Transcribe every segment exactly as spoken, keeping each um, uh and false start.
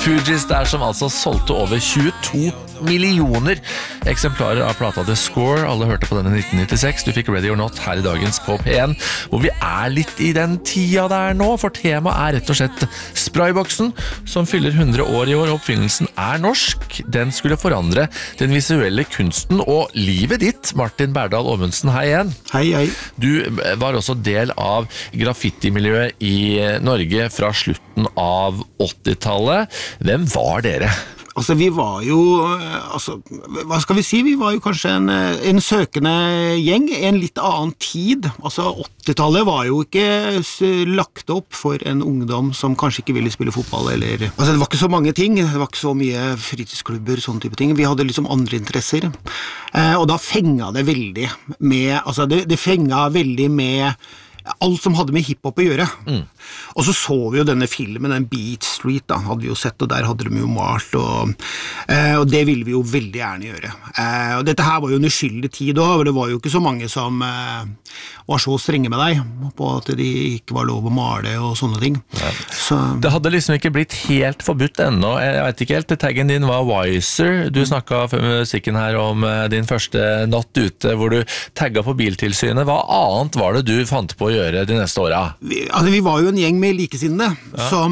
Fugees der som altså solgte over tjueto millioner eksemplarer av plata The Score. Alle hørte på den i nitten nittiseks. Du fikk Ready or Not her i dagens på P en, hvor vi er litt i den tida der nå, for temaet er rett og slett Sprayboksen, som fyller hundre år i år. Oppfinnelsen er norsk. Den skulle forandre den visuelle kunsten og livet ditt. Martin Berdal Amundsen, hei igjen. Hei, hei. Du var også del av graffiti-miljøet i Norge fra slutten av åttitallet. Hvem var dere? Altså, vi var jo, altså, hva skal vi si? Vi var jo kanskje en, en søkende gjeng, en litt annen tid. Altså, åttitallet var jo ikke lagt opp for en ungdom som kanskje ikke ville spille fotball, eller... Altså, det var ikke så mange ting, det var ikke så mye fritidsklubber, sånne type ting. Vi hadde liksom andre interesser. Eh, og da fenga det veldig med, altså, det, det fenga veldig med alt som hadde med hiphop å gjøre. Mm. Og så så vi jo denne filmen, den Beat Street, da, hadde vi jo sett, og der hadde de jo malt, og, eh, og det ville vi jo veldig gjerne gjøre. Eh, og dette her var jo en uskyldig tid også, og det var jo ikke så mange som eh, var så strenge med deg, på at de ikke var lov å male og sånne ting. Ja. Så, det hadde liksom ikke blitt helt forbudt ennå. Jeg vet ikke helt, taggen din var Wiser. Du snakket før musikken her om din første natt ute, hvor du tagget på Biltilsynet. Hva annet var det du fant på å gjøre de neste åra? Vi, altså, vi var jo en gjeng med likesinnede, ja. som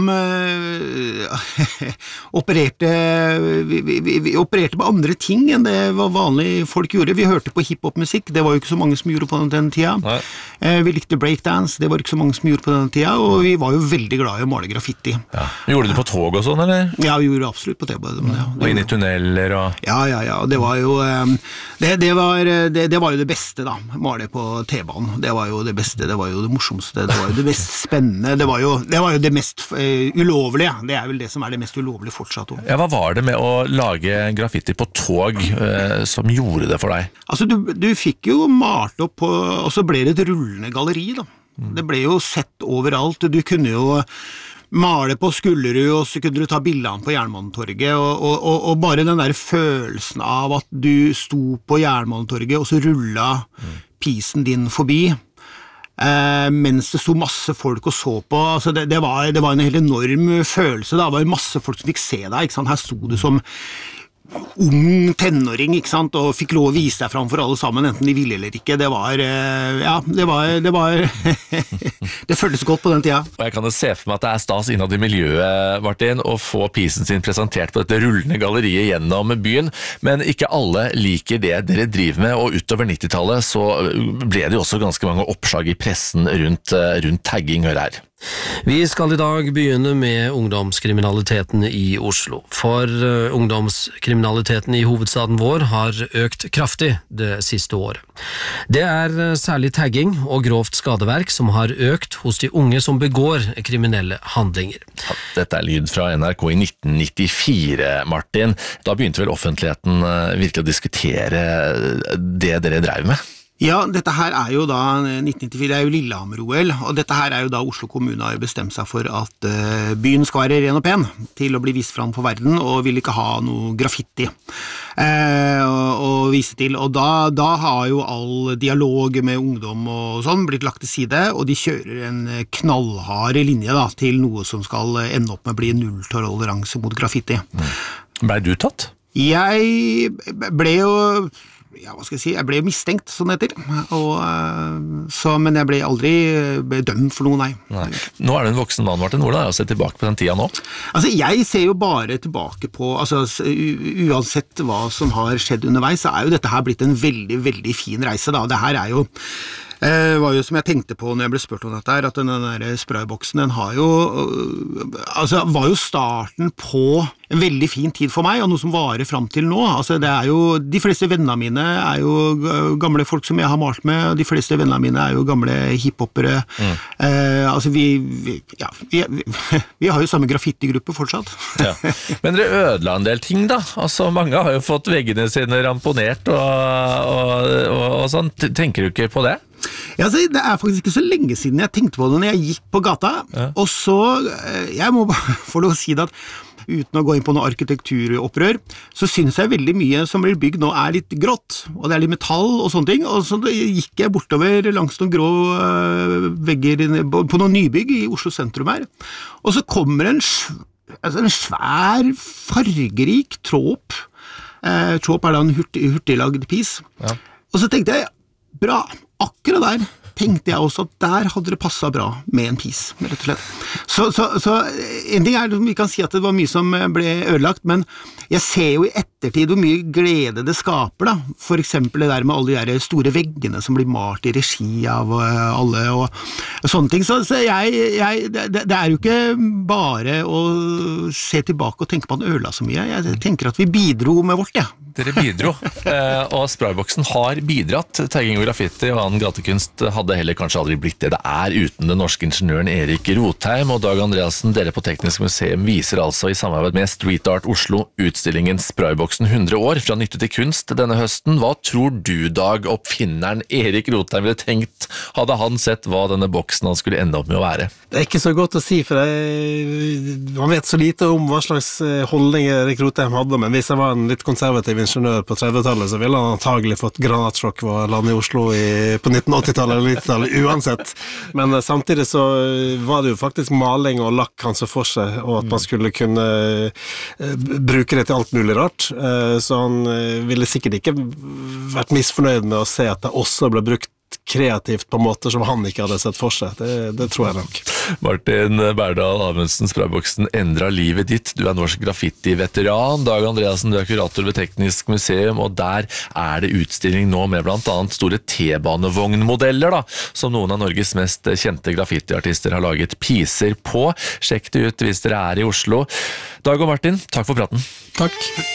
uh, opererte vi, vi, vi opererte på andre ting enn det var vanlig folk gjorde. Vi hørte på hiphop-musikk, det var jo ikke så mange som gjorde på den, den tida. Uh, vi likte breakdance, det var ikke så mange som gjorde på den tida, og vi var jo veldig glad i å male graffiti. Ja. Gjorde du på tog og sånn, eller? Ja, vi gjorde absolutt på det. Ja, og inn i tunneler og... Ja, ja, ja, det var jo um, det, det, var, det, det var jo det beste da, male på T-banen. Det var jo det beste, det var jo det morsomste, det var jo det mest spennende, det var jo det, var jo det mest uh, ulovlige, det er vel det som er det mest ulovlige fortsatt også. Ja, hva var det med å lage graffiti på tog uh, som gjorde det for deg? Altså, du, du fikk jo malt opp på, og så ble det et rullende galleri da. Mm. Det ble jo sett overalt, du kunne jo male på Skullerud, og så kunne du ta bildene på Jernbanetorget, og, og, og, og bare den der følelsen av at du sto på Jernbanetorget, og så rullet mm. pisen din forbi, eh, mens det sto masse folk og så på. Altså det, det, var, det var en helt enorm følelse, da. Det var masse folk som fikk se deg, ikke sant? Her sto du som ung tenåring, ikke sant, og fikk lov å vise deg fram for alle sammen, enten de ville eller ikke. Det var, ja, det var, det var det føltes godt på den tida. Og jeg kan jo se for meg at det er stas innad i miljøet, Martin, å få pisen sin presentert på dette rullende galleriet gjennom byen, men ikke alle liker det dere driver med, og utover nittitallet så ble det jo også ganske mange oppslag i pressen rundt, rundt tagging, hør her. Vi skal i dag begynne med ungdomskriminaliteten i Oslo, for uh, ungdomskriminaliteten i hovedstaden vår har økt kraftig det siste året. Det er uh, særlig tagging og grovt skadeverk som har økt hos de unge som begår kriminelle handlinger. Ja, dette er lyd fra N R K i nitten nittifire, Martin. Da begynte vel offentligheten uh, virkelig å diskutere det dere drev med? Ja, dette her er jo da nitten nittifire, det er jo Lillehammer-O L, og dette her er jo da Oslo kommune har bestemt seg for at uh, byen skal være ren og pen til å bli vist fram for verden, og vil ikke ha noe graffiti uh, å vise til, og da, da har jo all dialog med ungdom og sånn blitt lagt til side, og de kjører en knallhard linje da, til noe som skal ende opp med å bli nulltoleranse mot graffiti. Mm. Ble du tatt? Jeg ble jo... Ja, hva skal jeg si, jeg ble mistenkt, sånn heter, og, så, men jeg ble aldri dømt for noe, nei. nei. Nå er du en voksen mann, Martin. Hvordan er det å se tilbake på den tida nå? Altså, jeg ser jo bare tilbake på, altså, uansett hva som har skjedd underveis, så er jo dette her blitt en veldig, veldig fin reise, da. Det her er jo Det var jo som jeg tenkte på når jeg ble spurt om dette her, at den der sprayboksen, den har jo, altså, var jo starten på en veldig fin tid for meg, og noe som varer frem til nå. Altså, det er jo, de fleste vennene mine er jo gamle folk som jeg har malt med, og de fleste vennene mine er jo gamle hiphopere. Mm. Eh, altså, vi, vi, ja, vi, vi, vi har jo samme graffitigruppe fortsatt. Ja. Men dere ødela en del ting da? Altså, mange har jo fått veggene sine ramponert og, og, og, og sånn. Tenker du ikke på det? Ja, altså, det er faktisk ikke så lenge siden jeg tenkte på det når jeg gikk på gata, ja. Og så, jeg må bare få lov å si det at uten å gå inn på noe arkitekturopprør, så synes jeg veldig mye som blir bygd nå er litt grått, og det er litt metall og sånne ting, og så gikk jeg bortover langs noen grå vegger på noen nybygg i Oslo sentrum her, og så kommer en altså en svær, fargerik tråp. Eh, tråp er da en hurtig, hurtiglagd pis. Ja. Og så tenkte jeg, bra, akkurat der tenkte jeg også at der hadde det passet bra med en pis, rett og slett. Så, så, så en ting er, vi kan si at det var mye som ble ødelagt, men jeg ser jo i ettertid hvor mye glede det skaper, da. For eksempel det der med alle de der store veggene som blir malt i regi av alle, og sånne ting. Så, så jeg, jeg, det, det er jo ikke bare å se tilbake og tenke på at den ødela så mye. Jeg tenker at vi bidro med vårt, ja. Dere bidro, og sprayboksen har bidratt. Tagging og graffiti og annen gatekunst hadde heller kanskje aldri blitt det det er uten den norske ingeniøren Erik Rotheim. Og Dag Andreassen, dere på Teknisk Museum viser altså i samarbeid med Street Art Oslo utstillingen Sprayboksen hundre år fra nytte til kunst denne høsten. Hva tror du, Dag, oppfinneren Erik Rotheim ville tenkt hadde han sett hva denne boksen han skulle ende opp med å være? Det er ikke så godt å si, for jeg, man vet så lite om hva slags holdning Erik Rotheim hadde, men hvis jeg var en litt konservativ ingeniør på trettitallet, så ville han antagelig fått granatsjokk ved å lande i Oslo i, på nitten åttitallet eller nittitallet uansett. Men samtidig så var det jo faktisk maling og lakk han så for seg, og at man skulle kunne bruke det til alt mulig rart. Så han ville sikkert ikke vært misfornøyd med å se at det også ble brukt kreativt på måter som han ikke hadde sett for seg. Det, det tror jeg nok. Martin Berdal Amundsen, Sprayboksen endret livet ditt. Du er norsk graffiti-veteran. Dag Andreassen, du er kurator ved Teknisk Museum, og der er det utstilling nå med blant annet store T-banevognmodeller, da, som noen av Norges mest kjente graffiti-artister har laget piser på. Sjekk det ut hvis dere er i Oslo. Dag og Martin, takk for praten. Takk.